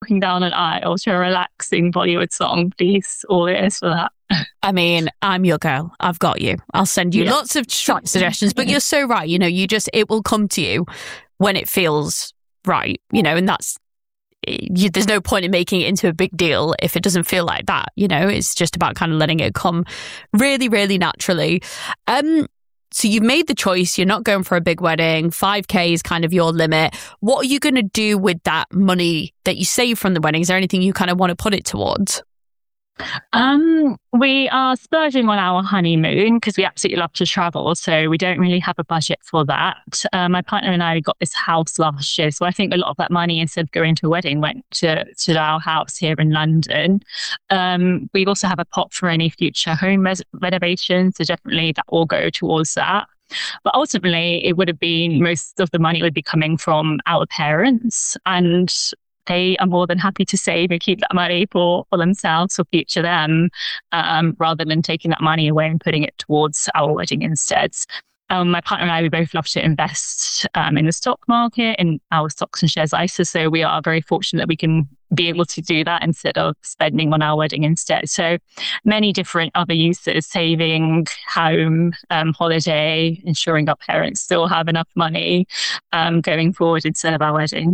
walking down an aisle to a relaxing Bollywood song, please, all it is for that. I mean, I'm your girl. I've got you. I'll send you lots of suggestions, but you're so right. It will come to you when it feels right, and there's no point in making it into a big deal if it doesn't feel like that. It's just about kind of letting it come really, really naturally. So you've made the choice. You're not going for a big wedding. 5K is kind of your limit. What are you going to do with that money that you save from the wedding? Is there anything you kind of want to put it towards? We are splurging on our honeymoon because we absolutely love to travel. So we don't really have a budget for that. My partner and I got this house last year. So I think a lot of that money, instead of going to a wedding, went to our house here in London. We also have a pot for any future home renovations. So definitely that will go towards that. But ultimately, it would have been, most of the money would be coming from our parents, and they are more than happy to save and keep that money for themselves, for future them, rather than taking that money away and putting it towards our wedding instead. My partner and I, we both love to invest in the stock market, in our stocks and shares ISA. So we are very fortunate that we can be able to do that instead of spending on our wedding instead. So many different other uses: saving, home, holiday, ensuring our parents still have enough money going forward instead of our wedding.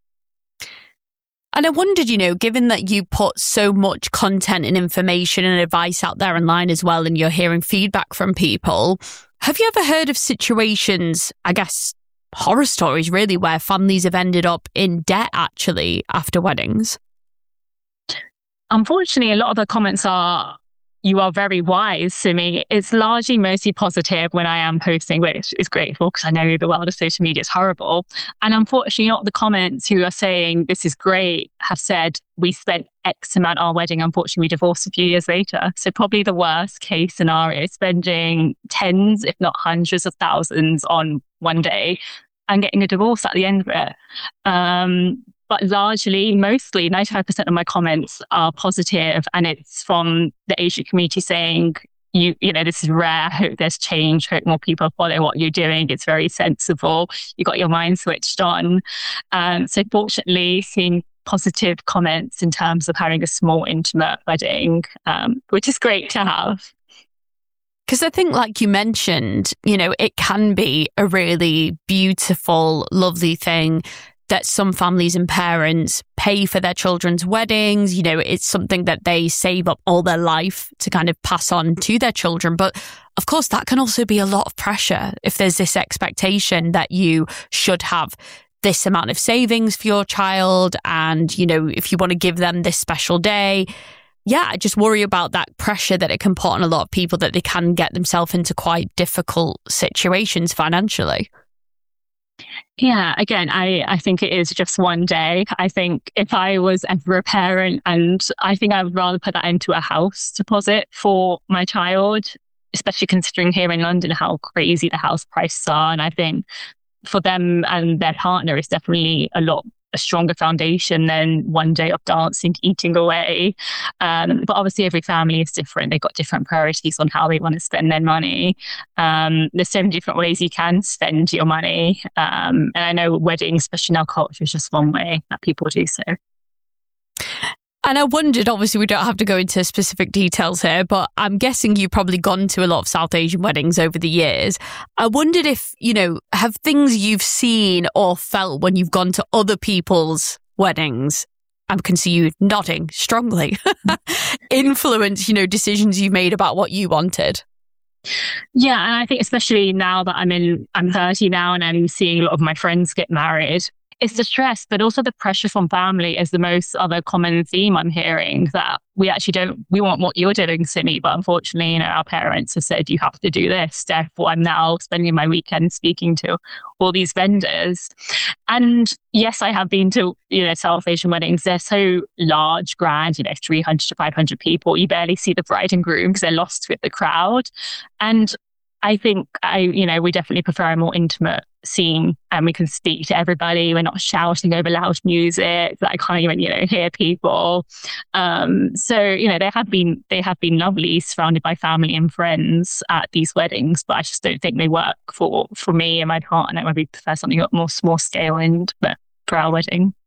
And I wondered, given that you put so much content and information and advice out there online as well, and you're hearing feedback from people, have you ever heard of situations, I guess, horror stories really, where families have ended up in debt actually after weddings? Unfortunately, a lot of the comments are, "You are very wise," to me. It's largely mostly positive when I am posting, which is grateful because I know the world of social media is horrible. And unfortunately, not the comments who are saying this is great have said we spent X amount on our wedding. Unfortunately, we divorced a few years later. So probably the worst case scenario is spending tens, if not hundreds of thousands on one day and getting a divorce at the end of it. But largely, mostly 95% of my comments are positive, and it's from the Asian community saying, this is rare. Hope there's change. Hope more people follow what you're doing. It's very sensible. You got your mind switched on. So fortunately, seeing positive comments in terms of having a small, intimate wedding, which is great to have. Because I think, like you mentioned, it can be a really beautiful, lovely thing that some families and parents pay for their children's weddings. It's something that they save up all their life to kind of pass on to their children. But of course, that can also be a lot of pressure if there's this expectation that you should have this amount of savings for your child. And, if you want to give them this special day, I just worry about that pressure that it can put on a lot of people, that they can get themselves into quite difficult situations financially. Yeah, again, I think it is just one day. I think if I was ever a parent, and I think I would rather put that into a house deposit for my child, especially considering here in London how crazy the house prices are. And I think for them and their partner, it's definitely a stronger foundation than one day of dancing, eating away. But obviously every family is different. They've got different priorities on how they want to spend their money. There's so many different ways you can spend your money. And I know weddings, especially now, culture is just one way that people do so. And I wondered, obviously we don't have to go into specific details here, but I'm guessing you've probably gone to a lot of South Asian weddings over the years. I wondered if, have things you've seen or felt when you've gone to other people's weddings, I can see you nodding strongly, influence, decisions you've made about what you wanted? Yeah, and I think especially now that I'm 30 now and I'm seeing a lot of my friends get married, it's the stress, but also the pressure from family is the most other common theme I'm hearing, that we want what you're doing, Simi, but unfortunately, our parents have said you have to do this. Therefore, I'm now spending my weekend speaking to all these vendors. And yes, I have been to, South Asian weddings. They're so large, grand, 300 to 500 people. You barely see the bride and groom because they're lost with the crowd. And I think we definitely prefer a more intimate scene, and we can speak to everybody. We're not shouting over loud music that I can't even, hear people. So, they have been lovely, surrounded by family and friends at these weddings, but I just don't think they work for me and my partner. We prefer something a lot more small scale and for our wedding.